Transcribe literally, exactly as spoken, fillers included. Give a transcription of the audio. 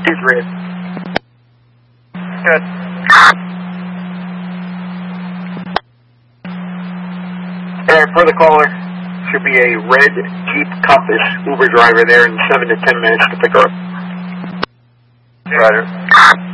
He's red. Good. And for the caller, should be a red Jeep Compass Uber driver there in seven to ten minutes to pick her up. Roger.